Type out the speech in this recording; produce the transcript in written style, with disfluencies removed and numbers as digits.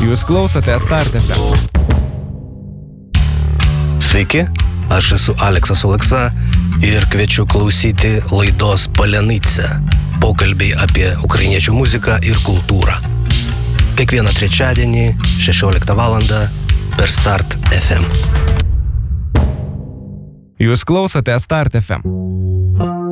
Jūs klausote Start FM. Sveiki, aš esu Aleksas Oleksa ir kviečiu klausyti laidos Palenica. Pokalbiai apie ukrainiečių muziką ir kultūrą. Kiekvieną trečiadienį 16 val. Per Start FM. Jūs klausote Start FM.